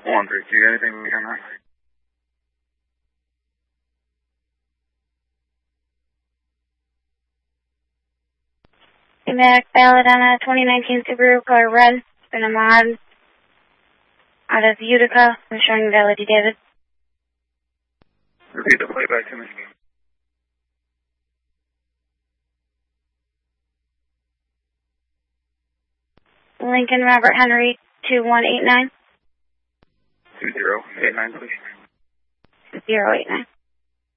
132, anything we can on? Mac Ballad on a 2019 Subaru color red. It's been a mod out of Utica. I'm showing Validity David. Repeat the playback to me. Lincoln Robert Henry 2189. 2089, please. 089.